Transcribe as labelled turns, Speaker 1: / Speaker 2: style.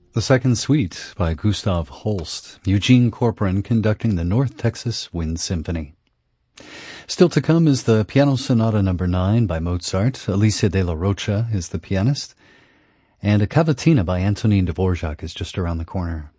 Speaker 1: The Second Suite by Gustav Holst, Eugene Corporon conducting the North Texas Wind Symphony. Still to come is the Piano Sonata No. 9 by Mozart. Alicia de la Rocha is the pianist. And a Cavatina by Antonin Dvorak is just around the corner.